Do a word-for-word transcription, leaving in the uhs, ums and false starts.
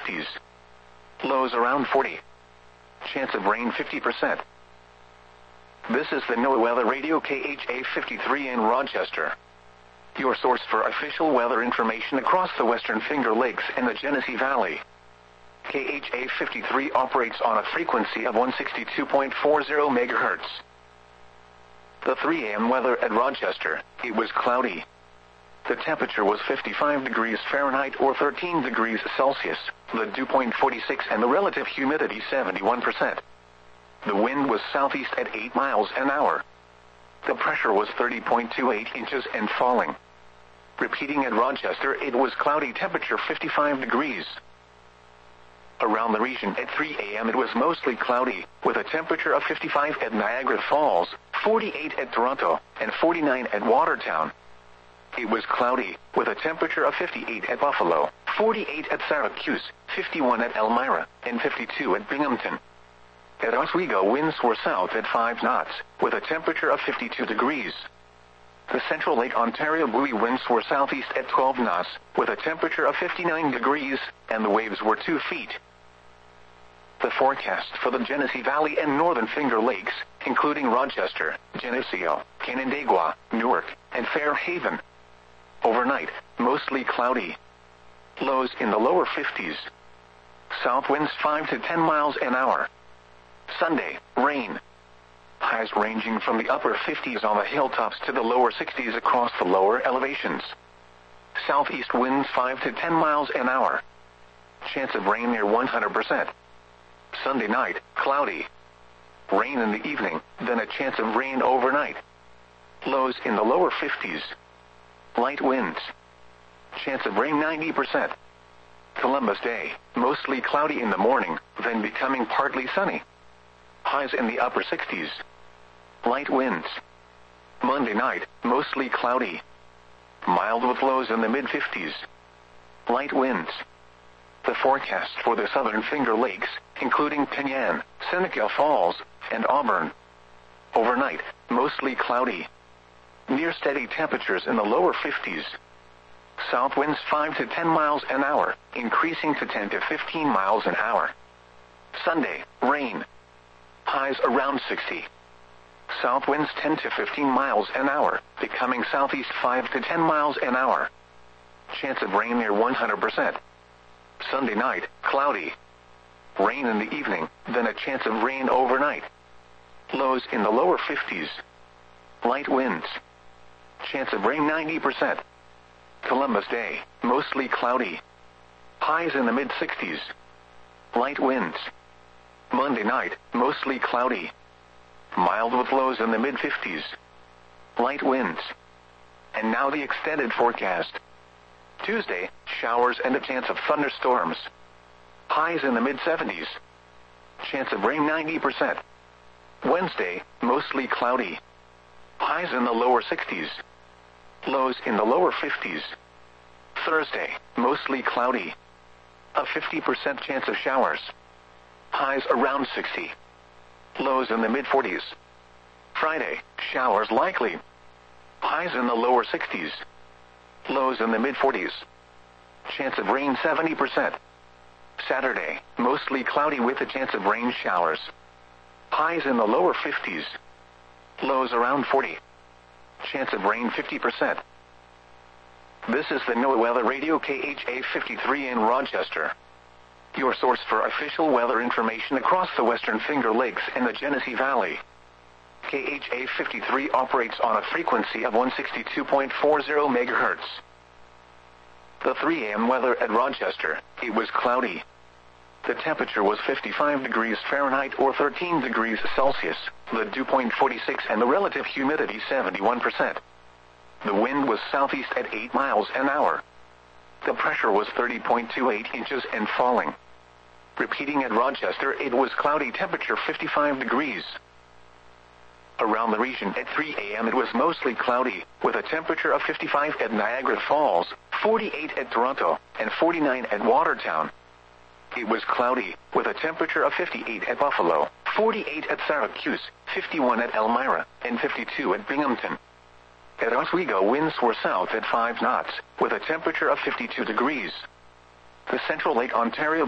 fifties. Lows around forty. Chance of rain fifty percent. This is the NOAA Weather Radio K H A fifty-three in Rochester, your source for official weather information across the Western Finger Lakes and the Genesee Valley. K H A fifty-three operates on a frequency of one sixty-two point four zero megahertz. The three A M weather at Rochester, it was cloudy. The temperature was fifty-five degrees Fahrenheit or thirteen degrees Celsius, the dew point forty-six and the relative humidity seventy-one percent. The wind was southeast at eight miles an hour. The pressure was thirty point two eight inches and falling. Repeating at Rochester, it was cloudy, temperature fifty-five degrees. Around the region at three A M it was mostly cloudy, with a temperature of fifty-five at Niagara Falls, forty-eight at Toronto, and forty-nine at Watertown. It was cloudy, with a temperature of fifty-eight at Buffalo, forty-eight at Syracuse, fifty-one at Elmira, and fifty-two at Binghamton. At Oswego, winds were south at five knots, with a temperature of fifty-two degrees. The Central Lake Ontario buoy winds were southeast at twelve knots, with a temperature of fifty-nine degrees, and the waves were two feet. The forecast for the Genesee Valley and Northern Finger Lakes, including Rochester, Geneseo, Canandaigua, Newark, and Fairhaven. Overnight, mostly cloudy. Lows in the lower fifties. South winds five to ten miles an hour. Sunday, rain. Highs ranging from the upper fifties on the hilltops to the lower sixties across the lower elevations. Southeast winds five to ten miles an hour. Chance of rain near one hundred percent. Sunday night, cloudy. Rain in the evening, then a chance of rain overnight. Lows in the lower fifties. Light winds. Chance of rain ninety percent. Columbus Day, mostly cloudy in the morning, then becoming partly sunny. Highs in the upper sixties. Light winds. Monday night, mostly cloudy. Mild with lows in the mid fifties. Light winds. The forecast for the Southern Finger Lakes, including Penyan, Seneca Falls, and Auburn. Overnight, mostly cloudy. Near steady temperatures in the lower fifties. South winds five to ten miles an hour, increasing to ten to fifteen miles an hour. Sunday, rain. Highs around sixty. South winds ten to fifteen miles an hour, becoming southeast five to ten miles an hour. Chance of rain near one hundred percent. Sunday night, cloudy. Rain in the evening, then a chance of rain overnight. Lows in the lower fifties. Light winds. Chance of rain ninety percent. Columbus Day, mostly cloudy. Highs in the mid sixties. Light winds. Monday night, mostly cloudy. Mild with lows in the mid fifties. Light winds. And now the extended forecast. Tuesday, showers and a chance of thunderstorms. Highs in the mid seventies. Chance of rain ninety percent. Wednesday, mostly cloudy. Highs in the lower sixties. Lows in the lower fifties. Thursday, mostly cloudy. A fifty percent chance of showers. Highs around sixty. Lows in the mid forties. Friday, showers likely. Highs in the lower sixties. Lows in the mid forties. Chance of rain seventy percent. Saturday, mostly cloudy with a chance of rain showers. Highs in the lower fifties. Lows around forty. Chance of rain fifty percent. This is the NOAA Weather Radio K H A fifty-three in Rochester, your source for official weather information across the Western Finger Lakes and the Genesee Valley. K H A fifty-three operates on a frequency of one sixty-two point four zero megahertz. The three A M weather at Rochester, it was cloudy. The temperature was fifty-five degrees Fahrenheit or thirteen degrees Celsius, the dew point forty-six and the relative humidity seventy-one percent. The wind was southeast at eight miles an hour. The pressure was thirty point two eight inches and falling. Repeating at Rochester, it was cloudy, temperature fifty-five degrees. Around the region at three A M it was mostly cloudy, with a temperature of fifty-five at Niagara Falls, forty-eight at Toronto, and forty-nine at Watertown. It was cloudy, with a temperature of fifty-eight at Buffalo, forty-eight at Syracuse, fifty-one at Elmira, and fifty-two at Binghamton. At Oswego, winds were south at five knots, with a temperature of fifty-two degrees. The Central Lake Ontario